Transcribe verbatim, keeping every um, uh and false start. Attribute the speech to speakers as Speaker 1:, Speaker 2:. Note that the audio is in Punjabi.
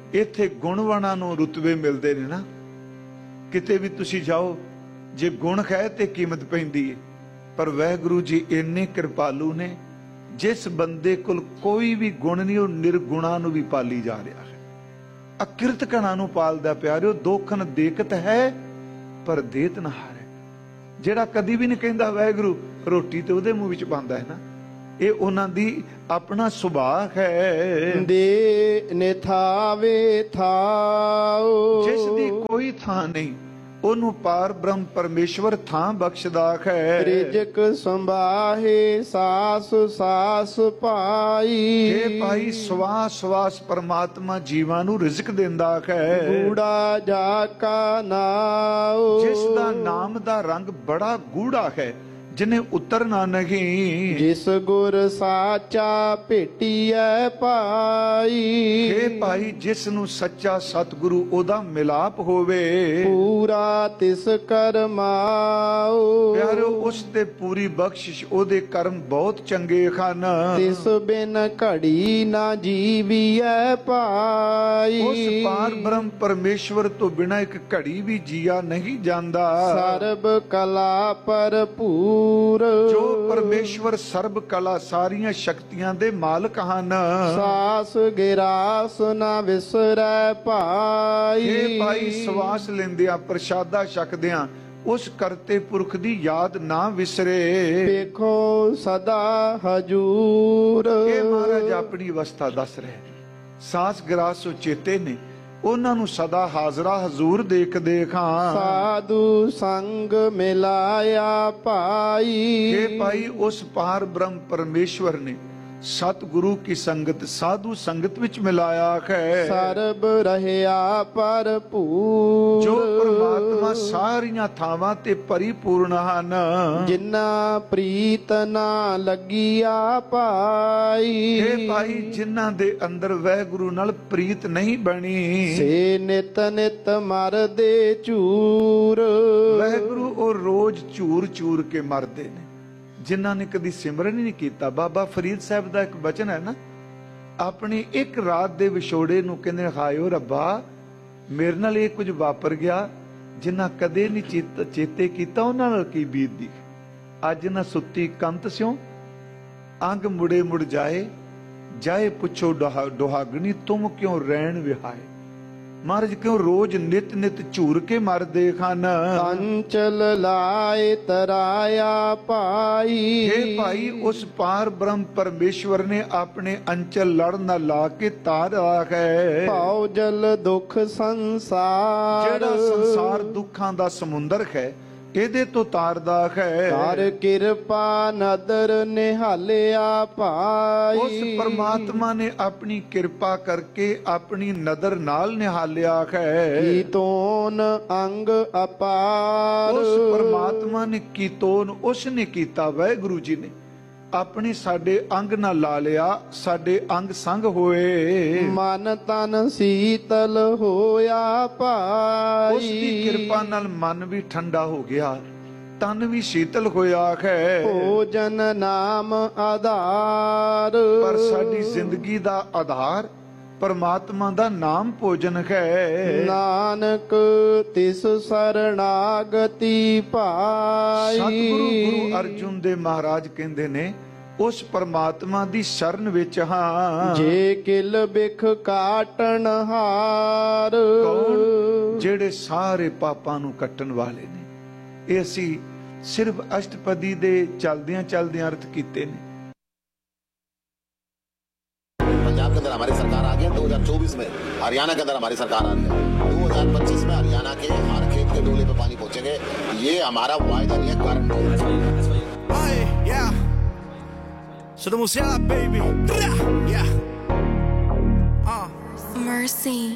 Speaker 1: ਇੱਥੇ ਗੁਣਵਾਨਾਂ ਨੂੰ ਰੁਤਬੇ ਮਿਲਦੇ ਨੇ ਨਾ। ਕਿਤੇ ਵੀ ਤੁਸੀਂ ਜਾਓ, ਜੇ ਗੁਣ ਹੈ ਤੇ ਕੀਮਤ ਪੈਂਦੀ ਹੈ। ਪਰ ਵਾਹਿਗੁਰੂ ਜੀ ਇੰਨੇ ਕਿਰਪਾਲੂ ਨੇ, ਜਿਸ ਬੰਦੇ ਕੋਲ ਕੋਈ ਵੀ ਗੁਣ ਨਹੀਂ, ਉਹ ਨਿਰਗੁਣਾ ਨੂੰ ਵੀ ਪਾਲੀ ਜਾ ਰਿਹਾ ਹੈ। ਅਕਿਰਤ ਕਣਾ ਨੂੰ ਪਾਲਦਾ ਪਿਆਰਿਓ। ਦੋਖਨ ਦੇਖਤ ਹੈ ਪਰ ਦੇਤ ਨਾ ਹਾਰੇ। ਜਿਹੜਾ ਕਦੀ ਵੀ ਨਹੀਂ ਕਹਿੰਦਾ ਵਾਹਿਗੁਰੂ, ਰੋਟੀ ਤੇ ਉਹਦੇ ਮੂੰਹ ਵਿੱਚ ਪਾਉਂਦਾ ਹੈ ਨਾ। ਇਹ ਉਹਨਾਂ ਦੀ ਆਪਣਾ ਸੁਭਾਅ ਹੈ।
Speaker 2: ਦੇ ਨਿਥਾਵੇ ਥਾਉ,
Speaker 1: ਜਿਸ ਦੀ ਕੋਈ ਥਾਂ ਨਹੀਂ, ਉਹਨੂੰ ਪਾਰ ਬ੍ਰਹਮ ਪਰਮੇਸ਼ਵਰ ਥਾਂ ਬਖਸ਼ਦਾ ਹੈ।
Speaker 2: ਰਿਜਕ ਸੰਭਾਹੇ ਸਾਸ ਸਾਸ ਪਾਈ।
Speaker 1: ਇਹ ਭਾਈ ਸਵਾਸ ਸਵਾਸ ਪਰਮਾਤਮਾ ਜੀਵਾਂ ਨੂੰ ਰਿਜ਼ਕ ਦਿੰਦਾ ਹੈ।
Speaker 2: ਗੂੜਾ ਜਾ ਕਾ ਨਾਉ,
Speaker 1: ਜਿਸ ਦਾ ਨਾਮ ਦਾ ਰੰਗ ਬੜਾ ਗੂੜਾ ਹੈ, ਜਿਨੇ ਉਤਰਨਾ ਨਹੀਂ।
Speaker 2: ਜਿਸ ਗੁਰ ਸਾਚਾ ਭੇਟੀਐ ਪਾਈ।
Speaker 1: ਇਹ ਭਾਈ ਜਿਸ ਨੂੰ ਸੱਚਾ ਸਤਿਗੁਰੂ ਉਹਦਾ ਮਿਲਾਪ ਹੋਵੇ,
Speaker 2: ਪੂਰਾ ਤਿਸ ਕਰਮਾਉ।
Speaker 1: ਪਿਆਰਿਓ ਉਸ ਤੇ ਪੂਰੀ ਬਖਸ਼ਿਸ਼, ਉਹਦੇ ਕਰਮ ਬਹੁਤ ਚੰਗੇ ਹਨ।
Speaker 2: ਤਿਸ ਬਿਨ ਘੜੀ ਨਾ ਜੀਵੀਐ ਪਾਈ।
Speaker 1: ਉਸ ਪਾਰ ਬ੍ਰਹਮ ਪਰਮੇਸ਼ਵਰ ਤੋਂ ਬਿਨਾਂ ਇੱਕ ਘੜੀ ਵੀ ਜੀਆ ਨਹੀਂ ਜਾਂਦਾ।
Speaker 2: ਸਰਬ ਕਲਾ ਭਰਪੂਰ,
Speaker 1: ਜੋ ਪਰਮੇਸ਼ਵਰ ਸਰਬ ਕਲਾ ਸਾਰੀਆਂ ਸ਼ਕਤੀਆਂ ਦੇ ਮਾਲਕ ਹਨ।
Speaker 2: ਸਾਸ ਗਿਰਾਸ ਨਾ ਵਿਸਰੈ ਭਾਈ।
Speaker 1: ਇਹ ਭਾਈ ਸਵਾਸ ਲੈਂਦਿਆਂ, ਪ੍ਰਸ਼ਾਦਾ ਛਕਦਿਆਂ ਉਸ ਕਰਤੇ ਪੁਰਖ ਦੀ ਯਾਦ ਨਾ ਵਿਸਰੇ।
Speaker 2: ਵੇਖੋ ਸਦਾ ਹਜੂਰ।
Speaker 1: ਇਹ ਮਹਾਰਾਜ ਆਪਣੀ ਅਵਸਥਾ ਦੱਸ ਰਹੇ। ਸਾਸ ਗਿਰਾਸ ਸੋ ਚੇਤੇ ਨੇ, ਉਹਨਾਂ ਨੂੰ ਸਦਾ ਹਾਜ਼ਰਾ ਹਜ਼ੂਰ ਦੇਖ ਦੇਖਾਂ।
Speaker 2: ਸਾਧੂ ਸੰਗ ਮਿਲਾਇਆ ਭਾਈ।
Speaker 1: ਇਹ ਭਾਈ ਉਸ ਪਾਰ ਬ੍ਰਹਮ ਪਰਮੇਸ਼ਵਰ ਨੇ ਸਤਿਗੁਰੂ ਕੀ ਸੰਗਤ, ਸਾਧੂ ਸੰਗਤ ਵਿੱਚ ਮਿਲਾਇਆ ਹੈ।
Speaker 2: ਸਰਬ ਰਹਿਆ ਭਰਪੂਰ,
Speaker 1: ਜੋ ਪਰਮਾਤਮਾ ਸਾਰੀਆਂ ਥਾਵਾਂ ਤੇ ਪਰਿਪੂਰਨ ਹਨ।
Speaker 2: ਜਿਨ੍ਹਾਂ ਪ੍ਰੀਤ ਨਾ ਲੱਗੀਆ ਭਾਈ।
Speaker 1: ਇਹ ਭਾਈ ਜਿਨ੍ਹਾਂ ਦੇ ਅੰਦਰ ਵਾਹਿਗੁਰੂ ਨਾਲ ਪ੍ਰੀਤ ਨਹੀਂ ਬਣੀ,
Speaker 2: ਸੇ ਨਿਤ ਨਿਤ ਮਰਦੇ ਝੂਰ।
Speaker 1: ਵਾਹਿਗੁਰੂ ਉਹ ਰੋਜ਼ ਝੂਰ ਝੂਰ ਕੇ ਮਰਦੇ ਨੇ, ਜਿਨ੍ਹਾਂ ਨੇ ਕਦੀ ਸਿਮਰਨ ਹੀ ਨਹੀਂ ਕੀਤਾ। ਬਾਬਾ ਫਰੀਦ ਸਾਹਿਬ ਦਾ ਇੱਕ ਬਚਨ ਹੈ ਨਾ, ਆਪਣੀ ਇੱਕ ਰਾਤ ਦੇ ਵਿਛੋੜੇ ਨੂੰ ਕਹਿੰਦੇ, ਹਾਇਓ ਰੱਬਾ ਮੇਰੇ ਨਾਲ ਇਹ ਕੁਝ ਵਾਪਰ ਗਿਆ, ਜਿਨ੍ਹਾਂ ਕਦੇ ਨਹੀਂ ਚੇਤ ਚੇਤੇ ਕੀਤਾ ਉਹਨਾਂ ਨਾਲ ਕੀ ਬੀਤਦੀ। ਅੱਜ ਨਾ ਸੁੱਤੀ ਕੰਤ ਸਿਓ ਅੰਗ ਮੁੜੇ ਮੁੜ ਜਾਏ, ਜਾਏ ਪੁੱਛੋ ਦੁਹਾਗਣੀ ਤੁਮ ਕਿਉਂ ਰਹਿਣ ਵਿਹਾਏ। ਮਹਾਰਾਜ ਕਿਉਂ ਰੋਜ਼ ਨਿਤ ਨਿਤ ਝੂਰ ਕੇ ਮਰਦੇ ਹਨ।
Speaker 2: ਕੰਚਲ ਲਾਏ ਤਰਾਇਆ ਭਾਈ।
Speaker 1: ਇਹ ਭਾਈ ਉਸ ਪਾਰ ਬ੍ਰਹਮ ਪਰਮੇਸ਼ਵਰ ਨੇ ਆਪਣੇ ਅੰਚਲ ਲੜ ਨਾ ਲਾ ਕੇ ਤਾਰਿਆ ਹੈ।
Speaker 2: ਭਾਉ ਜਲ ਦੁੱਖ ਸੰਸਾਰ,
Speaker 1: ਜਿਹੜਾ ਸੰਸਾਰ ਦੁੱਖਾਂ ਦਾ ਸਮੁੰਦਰ ਹੈ, ਇਹਦੇ ਤੋਂ ਤਾਰਦਾ ਹੈ।
Speaker 2: ਕਰ ਕਿਰਪਾ ਨਦਰ ਨਿਹਾਲਿਆ ਭਾਈ।
Speaker 1: ਉਸ ਪਰਮਾਤਮਾ ਨੇ ਆਪਣੀ ਕਿਰਪਾ ਕਰਕੇ ਆਪਣੀ ਨਦਰ ਨਾਲ ਨਿਹਾਲਿਆ ਹੈ।
Speaker 2: ਕੀਤੋਨ ਅੰਗ ਅਪਾਰ,
Speaker 1: ਉਸ ਪਰਮਾਤਮਾ ਨੇ ਕੀਤੋਨ ਉਸ ਨੇ ਕੀਤਾ, ਵਾਹਿਗੁਰੂ ਜੀ ਨੇ ਆਪਣੇ ਸਾਡੇ ਅੰਗ ਨਾਲ ਲਾ ਲਿਆ, ਸਾਡੇ ਅੰਗ ਸੰਗ ਹੋਏ।
Speaker 2: ਮਨ ਤਨ ਸੀਤਲ ਹੋਇਆ ਭਾਈ।
Speaker 1: ਉਸ ਦੀ ਕਿਰਪਾ ਨਾਲ ਮਨ ਵੀ ਠੰਡਾ ਹੋ ਗਿਆ, ਤਨ ਵੀ ਸ਼ੀਤਲ ਹੋਇਆ ਹੈ।
Speaker 2: ਭੋਜਨ ਨਾਮ ਆਧਾਰ,
Speaker 1: ਪਰ ਸਾਡੀ ਜ਼ਿੰਦਗੀ ਦਾ ਆਧਾਰ ਪਰਮਾਤਮਾ ਦਾ ਨਾਮ ਭੋਜਨ ਹੈ।
Speaker 2: ਨਾਨਕ ਤਿਸ ਸਰਣਾਗਤੀ ਭਾਈ।
Speaker 1: ਸਤਿਗੁਰੂ ਗੁਰੂ ਅਰਜੁਨ ਦੇ ਮਹਾਰਾਜ ਕਹਿੰਦੇ ਨੇ, ਉਸ ਪਰਮਾਤਮਾ ਦੀ ਸ਼ਰਨ ਵਿੱਚ ਹਾਂ।
Speaker 2: ਜੇ ਕਿਲ ਬਿਖ ਕਾਟਣ ਹਾਰ,
Speaker 1: ਕੌਣ? ਜਿਹੜੇ ਸਾਰੇ ਪਾਪਾਂ ਨੂੰ ਕੱਟਣ ਵਾਲੇ ਨੇ। ਇਹ ਅਸੀਂ ਸਿਰਫ ਅਸ਼ਟਪਦੀ ਦੇ ਚਲਦਿਆਂ ਚਲਦਿਆਂ ਅਰਥ ਕੀਤੇ ਨੇ।
Speaker 3: पंजाब के अंदर हमारी सरकार आ गई, दो हज़ार चौबीस में हरियाणा के अंदर हमारी सरकार आ रही है, दो हज़ार पच्चीस में हरियाणा के हर खेत के डोले पे पानी पहुंचेंगे। ये हमारा वायदा नहीं है, कारण
Speaker 4: Hey, yeah. So the Musiala, baby. Yeah. Uh.
Speaker 5: Mercy.